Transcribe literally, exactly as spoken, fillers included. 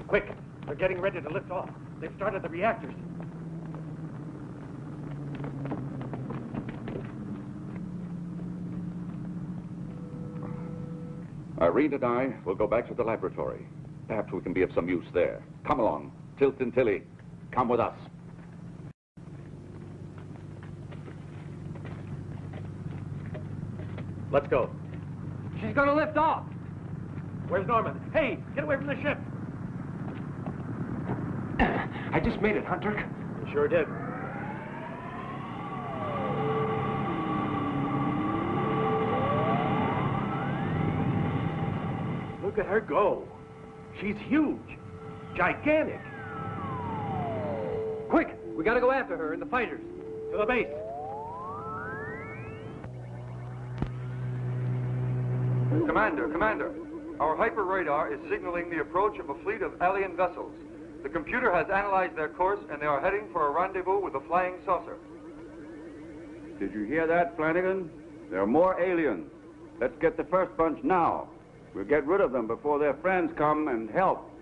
Quick, they're getting ready to lift off. They've started the reactors. Irene and I will go back to the laboratory. Perhaps we can be of some use there. Come along. Tilt and Tilly, come with us. Let's go. She's gonna lift off. Where's Norman? Hey, get away from the ship. I just made it, Hunter. You sure did. Look at her go. She's huge. Gigantic. Quick, we gotta go after her and the fighters. To the base. Commander, Commander, our hyper radar is signaling the approach of a fleet of alien vessels. The computer has analyzed their course and they are heading for a rendezvous with a flying saucer. Did you hear that, Flanagan? There are more aliens. Let's get the first bunch now. We'll get rid of them before their friends come and help.